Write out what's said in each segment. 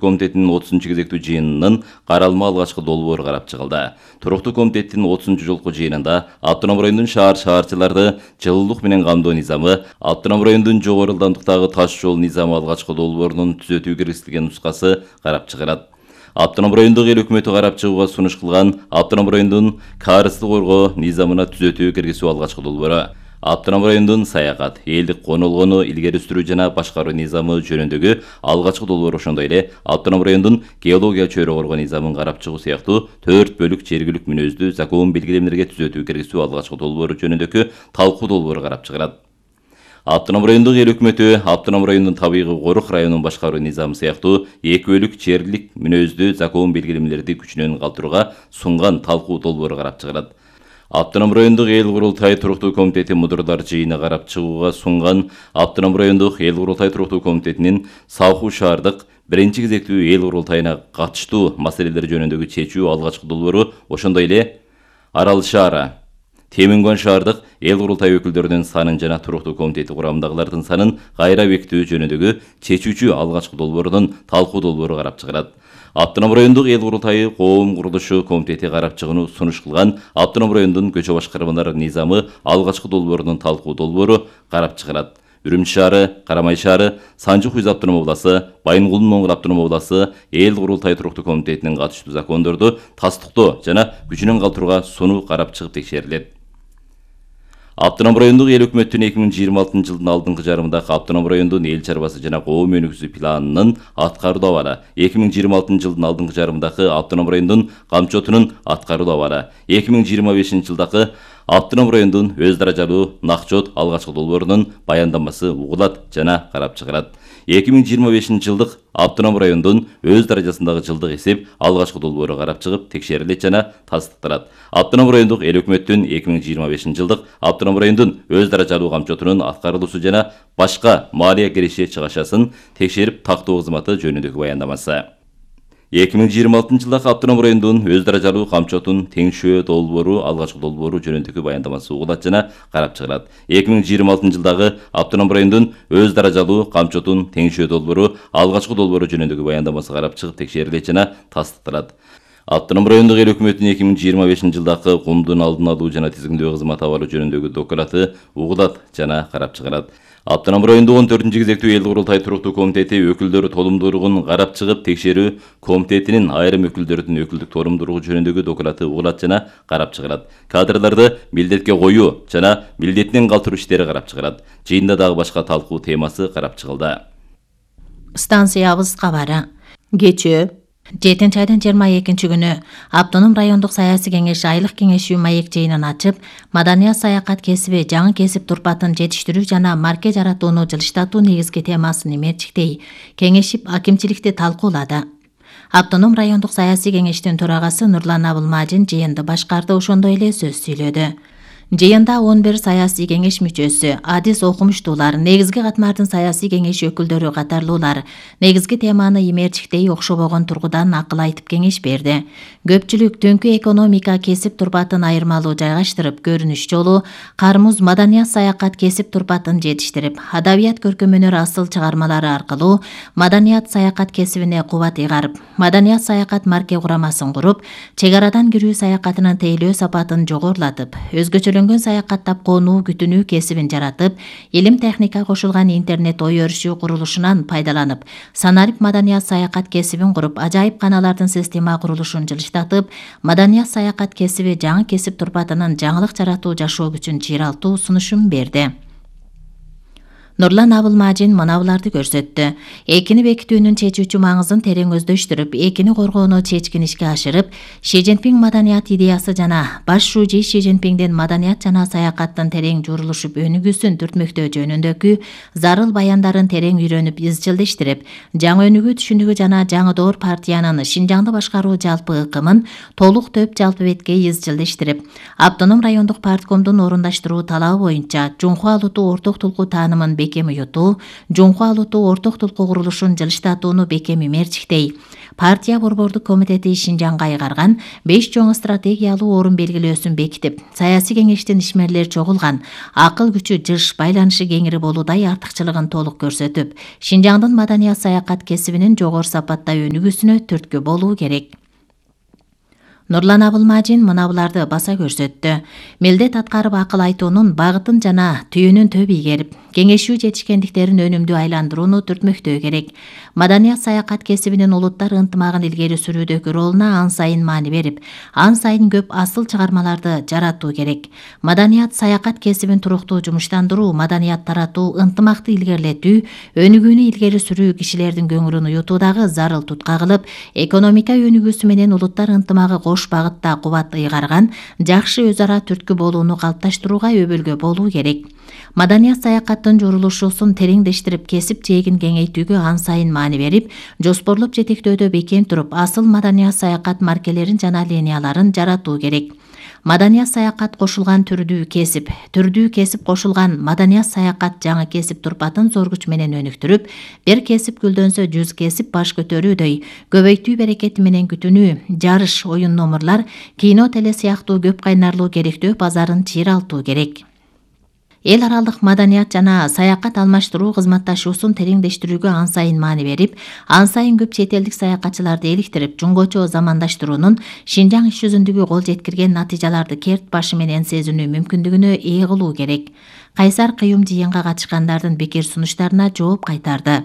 комитетинин 30 кезектүү жыйынынын каралма алгачкы долбоору карап чыгылды. Туруктуу комитеттин 30 жолку жыйынында автоном райондун шаарчыларды жылуулук менен камдоо низамы, автоном райондун жогору ылдамдыктагы таш жол низамы алгачкы долбоорунун түзөтүү киргизилген нускасы карап чыгарат. Автоном райондук эл өкмөтү карап чыгууга сунуш кылган автоном райондун каарызды коргоо низамына түзөтүү киргизүү алгачкы долбоору. Автоном райондун саякат, элдик конолгону илгери сүрүү жана башкаруу низамы жөнүндөгү алгачкы долбоору ошондой эле автоном райондун геология чөйрө коргоо низамын карап чыгуу сыяктуу 4 бөлүк жергиликтүү мүнөздүү закон белгилемелерге түзөтүү киргизүү алгачкы долбоору жөнүндөгү талкуу долбоору карап чыгарат. Автоном райондук эл өкмөтү автоном райондун табигый корук районун башкаруу низамы сыяктуу 2 бөлүк жергилик мүнөздүү закон белгилемелерди күчүнөн калтырууга сунган талкуу долбоору карап чыгарат. Автоном райондук эл курултай туруктуу комитети мудурлар жыйыны карап чыгууга сунган автоном райондук эл курултай туруктуу комитетинин Саахуу шаардык 1-кезектүү эл курултайына катыштуу маселелер жөнүндөгү чечүү алгачкы долбоору ошондой эле Арал шаары, Темингон шаардык эл курултай өкүлдөрүнүн санын жана туруктуу комитети курамындагылардын санын кайра бекитүү жөнүндөгү чечүүчү алгачкы долбоорунун талкуу долбоору карап чыгарат. Автоном райондук эл курултайы коом курулушу комитети карап чыгууну сунуш кылган автоном райондун көчө башкармалар низамы алгачкы долбоорунун талкуу долбоору карап чыгарат. Үрүмчү шаары, Карамай шаары, Санжы Хуйз автоном обласы, Байынгул Моңгул автоном обласы эл курултай туруктуу комитетинин катыштуу закондорду тастыктоо жана күчүнөн калтырууга сунуу карап чыгып текшерилет. Автоном райондук эл өкмөттүн 2026 жылдын алдыңкы жарымындагы автоном райондун эл чарбасы жана коом өнүгүүсү планынын аткарылуу абалы, 2026 жылдын алдыңкы жарымындагы автоном райондун камчотунун аткарылуу абалы, 2025 жылдагы автоном райондун өз даражалуу накчот алгачкы долбоорунун баяндамасы угулат жана карап чыгарат. 2025 жылдык автоном райондун өз даражасындагы жылдык эсеп алгачкы долбоору карап чыгып текшерилет жана тастыкталат. Автоном райондук эл өкмөттүн 2025 жылдык автоном райондун өз даражалуу камчотунун аткарылуусу жана башка малия киреше чыгашасын текшерип тактоо кызматы жөнүндөгү баяндамасы. 2026 жылдагы автоном райондун өз даражалуу камчотун теңшөө долбоору алгачкы долбоору жөнүндөгү баяндамасы угулат жана карап чыгарат. 2026 жылдагы автоном райондун өз даражалуу камчотун теңшөө долбоору алгачкы долбоору жөнүндөгү баяндамасы карап чыгып текшерилет жана тастыкталат. Автоном райондук эл өкмөтүнүн 2025 жылдагы кумдун алдын алуу жана тизгиндөө кызматы абалы жөнүндөгү доклады угулат жана карап чыгарат. Автоном райондук 14 кезектүү эл курултай туруктуу комитети өкүлдөрү толумдуулугун карап чыгып текшерүү комитетинин айрым өкүлдөрдүн өкүлдүк толумдуулугу жөнүндөгү доклады угулат жана карап чыгарат. Кадрларды милдетке коюу жана милдетинен калтыруу иштери карап чыгарат. Жыйында дагы башка талкуу темасы карап чыгылды. Станциябыз кабары. Кечээ 7 айдын 22 күнү автоном райондук саясий кеңеш айлык кеңешүү маек жыйынын ачып, маданият саякат кесиби жаңы кесип турпатын жетиштирүү жана марке жаратууну жылыштатуу негизги темасын имерчиктей кеңешип акимчиликти талкуулады. Автоном райондук саясий кеңештин төрагасы Нурлан Абылмажин жыйынды башкарды, ошондой эле сөз сүйлөдү. Жыйында 11 саясий кеңеш мүчөсү, адис окумуштуулар, негизги катмардын саясий кеңеш өкүлдөрү катарлуулар негизги теманы имерчиктей окшобогон тургудан акыл айтып кеңеш берди. Көпчүлүк түнкү экономика кесип турпатын айырмалуу жайгаштырып, көрүнүш жолу кармуз маданият саякат кесип турпатын жетиштирип, адабият көркөмөнөр асыл чыгармалары аркылуу маданият саякат кесибине кубат ыйгарып, маданият саякат марке курамасын куруп, чек арадан кирүү саякатынын тейлөө сапатын жогорулатып, өзгөчөлөнгөн саякаттап конуу күтүнүү кесибин жаратып, илим техника кошулган интернет ой өрүшүү курулушунан пайдаланып, санарип маданият саякат кесибин куруп, ажайып каналардын система курулушун жылыштатып, маданият саякат кесиби жаңы кесип турпатынын жаңылык жаратуу жашоо күчүн чыйралтуу сунушун берди. Нурлан Абылмажин мынабуларды көрсөттү. Экини бекитүүнүн чечүүчү маңызын терең өздөштүрүп, экини коргоону чечкин ишке ашырып, Ши Цзиньпин маданият идеясы жана баш шужи Ши Цзиньпиндин маданият жана саякаттын терең журулушуп өнүгүүсүн түртмөктөө жөнүндөгү зарыл баяндарын терең үйрөнүп, изчилдештирип, жаңы өнүгүү түшүнүгү жана жаңы доор партиянын Шинжаңды башкаруу жалпы ыкымын толук төп жалпы бетке изчилдештирип, автоном райондук парткомдун орундаштыруу талабы боюнча Жунхуа Алуту орток тулкуу таанымын бекем уютуу, Жунхуа Алуту орток тулкуу курулушун жылыштатууну бекем имерчиктей, Партия борбордук комитети Шинжаңга айгарган 5 чоң стратегиялуу орун белгилөөсүн бекитип, саясий кеңештин ишмерлери чогулган, акыл күчү жыш, байланышы кеңири болуудай артыкчылыгын толук көрсөтүп, Шинжаңдын маданият саякат кесибинин жогору сапатта өнүгүүсүнө түрткү болуу керек. Нурлан Абылмажин мына буларды баса көрсөттү. Милдет аткарып акыл айтуунун багытын жана түйүнүн төп ийгерип, кеңешүү жетишкендиктерин өнүмдүү айландырууну түртмөктөө керек. Маданият саякат кесибинин улуттар ынтымагын илгери сүрүүдөгү ролуна ан сайын маани берип, ан сайын көп асыл чыгармаларды жаратуу керек. Маданият саякат кесибин туруктуу жумуштандыруу, маданият таратуу, ынтымакты илгерилетүү, өнүгүүнү илгери сүрүү кишилердин көңүлүн уютуудагы зарыл тутка кылып, экономика өнүгүүсү менен улуттар ынтымагы кош багытта кубат ыйгарган, жакшы өз ара түрткү болууну калыпташтырууга өбөлгө болуу керек. Маданият саякаттын журулушуусун тереңдештирип, кесип жээгин кеңейтүүгө ан сайын маани берип, жоспорлоп жетектөөдө бекем туруп, асыл маданият саякат маркелерин жана линияларын жаратуу керек. Маданият саякат кошулган түрдүү кесип кошулган маданият саякат жаңы кесип турпатын зор күч менен өнүктүрүп, бир кесип гүлдөнсө 100 кесип баш көтөрүүдөй, көбөйтүү берекети менен күтүнүү, жарыш, оюн номурлар, кино, теле сыяктуу көп кайнарлуу керектөө базарын чыйралтуу керек. Эл аралык маданият жана саякат алмаштыруу кызматташуусун тереңдештирүүгө ан сайын маани берип, ан сайын көп чет элдик саякатчыларды иликтирип, жуңгочо замандаштыруунун Шинжаң иш жүзүндөгү кол жеткирген натыйжаларды керт башы менен сезинүү мүмкүндүгүнө ээ кылуу керек. Кайсар кыюм жыйынга катышкандардын пикир сунуштарына жооп кайтарды.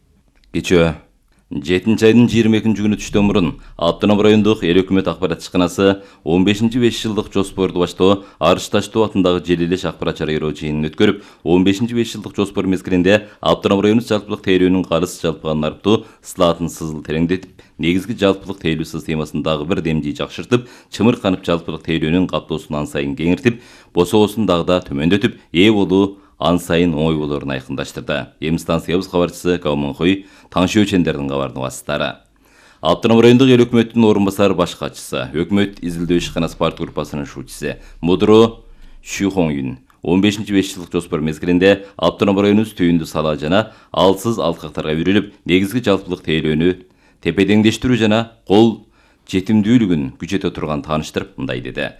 Кечээ 7-айдын 22-күнү түштөн мурун Автоном райондук эл өкмөт акпарат ишканасы 15-5 жылдык жоспорду баштоо Арыш Таштоо атындагы Желилеш акпарат чарайроо жыйынын өткөрүп, 15-5 жылдык жоспор мезгилинде Автоном району жалпылык тейлөөнүн карыз жалпыган нарптуу сылаатын сызыл тереңдетип, негизги жалпылык тейлөө системасын дагы бир демжи жакшыртып, чымырканып жалпылык тейлөөнүн каптоосун ан сайын кеңиртип, босоосун дагы да төмөндөтүп, ээ болуу ан сайын оңой болоорун айкындаштырды. Эми станциябыз кабарчысы Кауманхой Таңшөө Чендердин кабарынын васыттары. Автоном райондук эл өкмөттүн орун басары баш катчысы, өкмөт изилдөө ишканасы парт группасынын шуучусу Мудро Шүйхоңюн 15-5 жылдык жоспор мезгилинде Автоном районубуз түйүндү сала жана алсыз алткактарга үйрүлүп, негизги жалпылык тейлөөнү тепедеңдештирүү жана кол жетимдүүлүгүн күчөтө турган тааныштырып, мындай деди.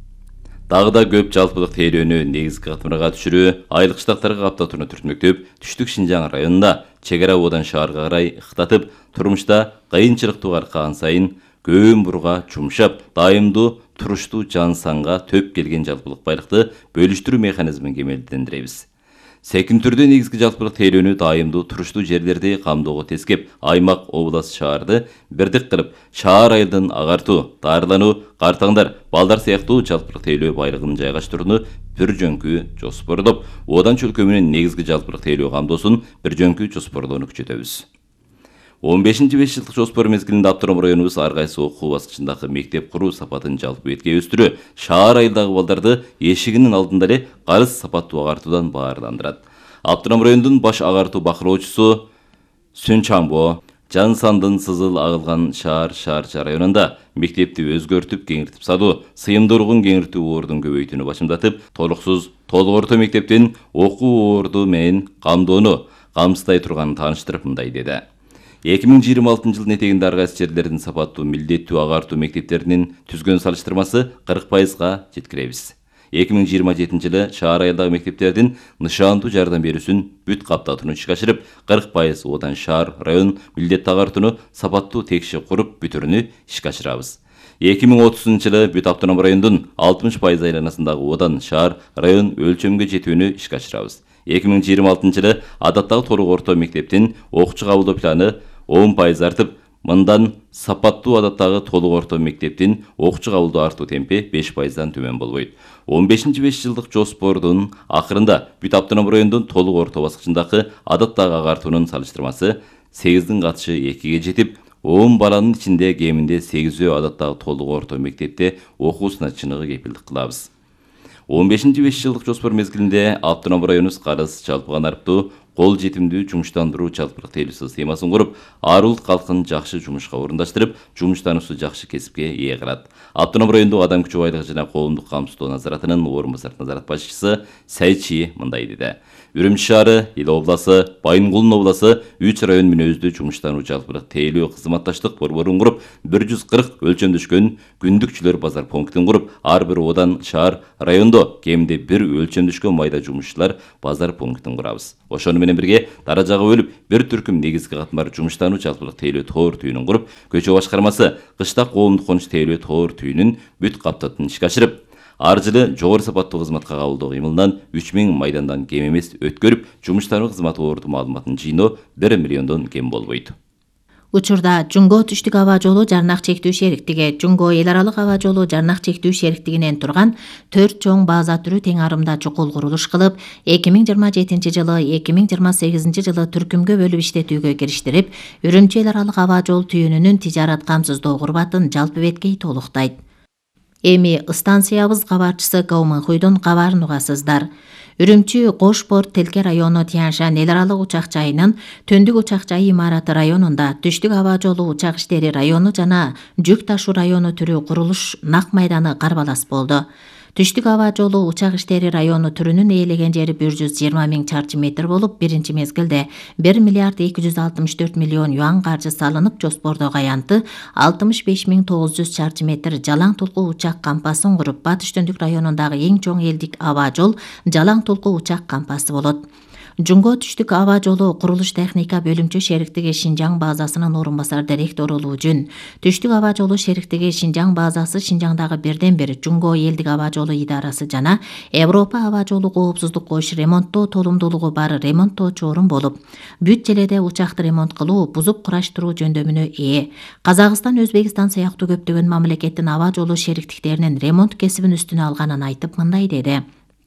Дагы да көп жалпылык тейлөөнү негизги катмырга түшүрүү, айлык штаттарга каптатууну түртмөктөп, түштүк Шинжаң районунда чек ара абодан шаарга карай ыктатып, турмушта кыйынчылыктуу аркаган сайын көөн бурга жумшап, дайымдуу туруштуу жан санга төп келген жалпылык байлыкты бөлүштүрүү механизмин кемелдендиребиз. Секин түрдө негизги жалпылык тейлөөнү дайымдуу туруштуу жерлерди камдоого тескеп, аймак, область, шаарды бирдик кылып, шаар айылдын агартуу, дарылануу, картаңдар, балдар сыяктуу жалпылык тейлөө байлыгын жайгаштырууну бир жөнкү жоспордоп, одан чөлкө менен негизги жалпылык тейлөө камдоосун бир жөнкү жоспорлоону күчөтөбүз. 15-5 жылдык жоспор мезгилинде Автоном районубуз ар кайсы окуу баскычындагы мектеп куруу сапатын жалпы бетке өстүрүү, шаар айылдагы балдарды эшигинин алдында эле карыз сапаттуу агартуудан баардандырат. Автоном районунун баш агартуу бакыроочусу Сүнчамбо Жансандын сызыл агылган шаар районунда мектепти өзгөртүп, кеңиртип салуу, сыйымдуулугун кеңиртүү ордун көбөйтүүнү башымдатып, толуксуз толук орто мектептин окуу орду менен камдоону камсыздай турганын тааныштырып, мындай деди. 2026 жылдын этегинде ар кайсы жерлердин сапаттуу милдеттүү агартуу мектептеринин түзгөн салыштырмасы 40%га жеткиребиз. 2027 жылы шаар айылдагы мектептердин нышандуу жардам берүүсүн бүт каптатууну ишке ашырып, 40% одан шаар, район милдеттүү агартууну сапаттуу текши куруп бүтүрүүнү ишке ашырабыз. 2030 жылы бүт Автоном райондун 60% айланасындагы одан шаар, район өлчөмгө жетүүнү ишке ашырабыз. 2026 жылы адаттагы толук орто мектептин окуучу кабылдоо планы 10% артып, мындан сапаттуу адаттагы толук орто мектептин окуучу кабылдоо артуу темпи 5%дан төмөн болбойт. 15-5 жылдык жоспордун акырында бүт Автоном райондун толук орто баскычындагы адаттагы агартуунун салыштырмасы 8-дин катышы 2-ге жетип, 10 баланын ичинде кеминде 8-өө адаттагы толук орто мектепте окуусуна чыныгы кепилдик кылабыз. 15-5 жылдык жоспор мезгилинде Автоном районубуз карыз жалпыган арыптуу кол жетимдүү жумуштандыруу жалпылык тейлөө системасын куруп, ар улут калкын жакшы жумушка орундаштырып, жумуштануусу жакшы кесипке ээ кылат. Автоном райондук адам күчү байлыгы жана коомдук камсыздоо назаратынын орун басар назарат башчысы Сайчи мындай деди. Үрümчи шаары, Ил обласы, Байынгулдун обласы 3 район мүнөздүү жумуштануу жалпылык тейлөө кызматташтык борборун куруп, 140 өлчөмдөшкөн күндүкчүлөр базар пунктун куруп, ар бир одан шаар, райондо кеминде бир өлчөмдөшкөн майда жумушчулар базар пунктун курабыз. Ошону менен бирге даражага бөлүп, бир түркүм негизги катмар жумуштануу жалпылык тейлөө тоор түйүнүн куруп, көчө башкармасы кыштак коомдук конуш тейлөө тоор түйүнүн бүт каптатын ишке ашырып, ар жылы жогору сапаттуу кызматка кабылдоо кыймылынан 3000 майдандан кем эмес өткөрүп, жумуштануу кызматы оорду маалыматын жыйноо 1 миллиондон кем болбойт. Учурда Жунго түштүк аба жолу жарнак чектүү шериктиги, Жунго эл аралык аба жолу жарнак чектүү шериктигинен турган 4 чоң база түрү тең арымда чукул курулуш кылып, 2027 жылы 2028 жылы түркүмгө бөлүп иштетүүгө кириштирип, Үрүмчи эл аралык аба жол түйүнүнүн тижарат камсыздоо курбатын жалпы беткей толуктайт. Эми станциябыз кабарчысы Кауманхуйдун кабарын угасыздар. Үрүмчи Кошпорт Телке району Тяншан эл аралык учак жайынын Төндүк учак жайы имараты районунда Түштүк аба жолу учак иштери району жана жүк ташуу району түрү курулуш нак майданы карбалас болду. Түштүк аба жолу учак иштери району түрүнүн ээлеген жери 120 000 чарчы метр болуп, биринчи мезгилде 1 миллиард 264 миллион юан каржы салынып, жоспордогу аянты 65 900 чарчы метр жалаң толку учак кампасын куруп, Батыш Төндүк районундагы эң чоң элдик аба жол жалаң толку учак кампасы болот. Жунго түштүк аба жолу курулуш техника бөлүмчө шериктиги Шинжаң базасынын орун басар директору Лужун, түштүк аба жолу шериктиги Шинжаң базасы Шинжаңдагы бирден бир Жунго элдик аба жолу идарасы жана Европа аба жолу коопсуздук коюш ремонттоо толумдуулугу бар ремонттоочу орун болуп, бүт желеде учакты ремонт кылуу, бузуп кураштыруу жөндөмүнө ээ. Казакстан, Өзбекстан сыяктуу көптөгөн мамлекеттин аба жолу шериктиктеринин ремонт кесибин үстүнө алганын айтып мындай деди.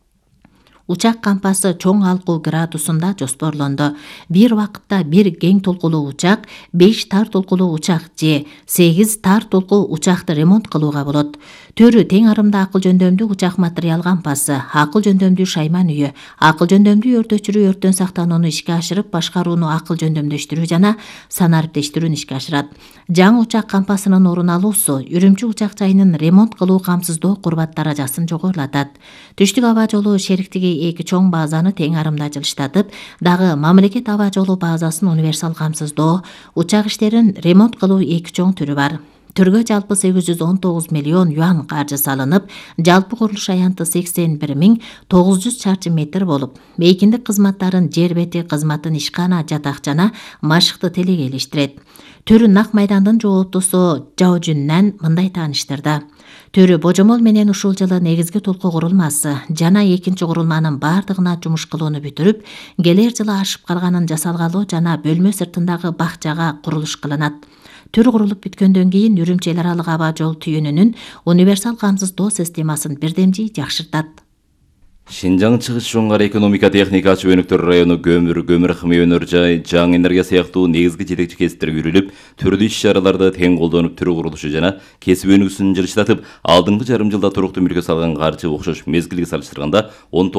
Учак кампасы чоң алкуу градусунда жоспорлонду. Бир вакытта бир кең толкулуу учак, 5 тар толкулуу учак же 8 тар толкуу учакты ремонт кылууга болот. Төрү тең арымда акыл жөндөмдүү учак материал кампасы, акыл жөндөмдүү шайман үйү, акыл жөндөмдүү өрт өчүрүү, өрттөн сактанууну ишке ашырып, башкарууну акыл жөндөмдөштүрүү жана санариптештирүүнү ишке ашырат. Жаңы учак кампасынын орун алуусу Үрүмчи учак жайынын ремонт кылуу камсыздоо курбат даражасын жогорулатат. Түштүк аба жолу шериктиги эки чоң базаны тең арымда жылыштатып, дагы мамлекет аба жолу базасын универсал камсыздоо, учак иштерин ремонт кылуу эки чоң түрү бар. Түргө жалпы 819 миллион юан каржы салынып, жалпы курулуш аянты 81 900 чарчы метр болуп, бейкиндик кызматтарын жер бети кызматын ишкана, жатак жана машыкты телегейлештирет. Төрү нак майдандын жооптусу Жаужүннан мындай тааныштырды. Төрү божомол менен ушул жылы негизги толку курулмасы жана экинчи курулманын бардыгына жумуш кылууну бүтүрүп, келер жылы ашып калганын жасалгалоо жана бөлмө сыртындагы бакчага курулуш кылынат. Төр курулуп бүткөндөн кийин Үрүмчи эл аралык аба жол түйүнүнүн универсал камсыздоо системасын бирдемжий жакшыртат. Шинжаң чыгыш жоңгар экономика техника чөбөнөктөр району көмүр химия өнөр жай, жаңы энергия сыяктуу негизги жетекчи кесиптерге үрүлүп, түрдүү иш-чараларды тең колдонуп, түрү курулушу жана кесип өнүгүүсүн жылыштатып, алдыңкы жарым жылда туруктуу мүлккө салган каржы окшош мезгилге салыштырганда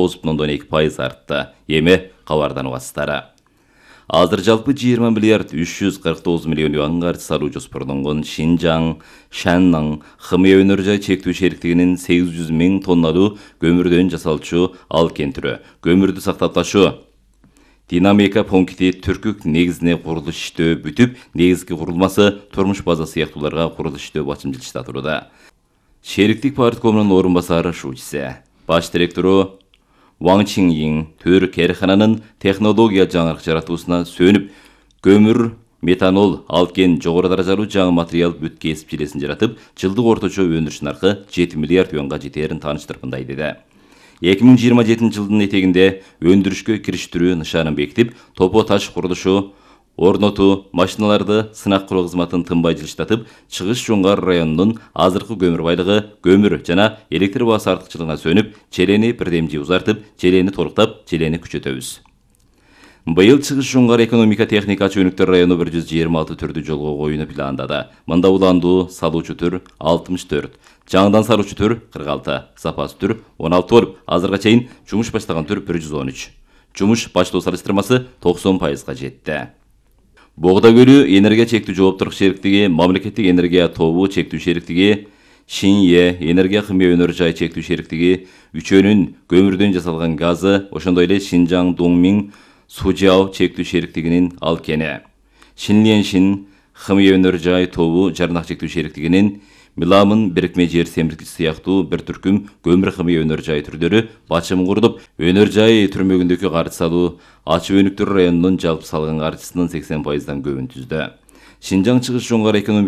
19,2% артты. Эми кабардан угасыздары. Азыр жалпы 20 миллиард 349 миллион юан каржы салуу жоспорлонгон Шинжаң, Шанның химия өнөр жай чектүү шериктигинин 800 000 тонналуу көмүрдөн жасалчу алкен түрү, көмүрдү сактап ташуу динамика пункти түркүк негизине курулуш иштөө бүтүп, негизги курулмасы турмуш база сыяктууларга курулуш иштөө бачым жылыштатууда. Шериктик парткомунун орун басары Шучсе, баш директору Ваң Чинйин төр керхананын технология жаңырык жаратуусуна сөнүп, көмүр, метанол, алкен жогору даражалуу жаңы материал бүт кесип желесин жаратып, жылдык орточо өндүрүш наркы 7 миллиард юанга жетерин тааныштырып мындай деди. 2027 жылдын этегинде өндүрүшкө кириштирүү нышанын бекитип, топо таш курулушу, орнотуу, машиналарды сынак кылуу кызматын тынбай жылыштатып, Чыгыш жоңгар районунун азыркы көмүр байлыгы, көмүр жана электр баасы артыкчылыгына сөнүп, желени бирдемжий узартып, желени толуктап, желени күчөтөбүз. Быйыл Чыгыш жоңгар экономика техника чөбөнөктөр району 126 түрдүү жолго коюуну пландады. Мында уландуу салуучу түр 64, жаңыдан салуучу түр 46, запас түр 16 болуп, азырга чейин жумуш баштаган түр 113. Жумуш баштоо салыштырмасы 90%га жетти. Богда көлү энергия чектүү жооптуулук шериктиги, мамлекеттик энергия тобу чектүү шериктиги, Шинье энергия химия өнөр жай чектүү шериктиги үчөөнүн көмүрдөн жасалган газы, ошондой эле Шинжаң Доңмиң Сужао чектүү шериктигинин алкени. Шинлиеншин химия өнөр жай тобу жарнак чектүү шериктигинин Миламын бирикме жер семирткичи сыяктуу бир түркүм көмүр химия өнөр жай түрлөрү бачымын курдуп, өнөр жай түрмөгүндөгү каржы салуу Ачы Өнүктөр районунун жалпы салган каржысынын 80%дан көбүн түздү. Шинжаң чыгыш жоңгар экономика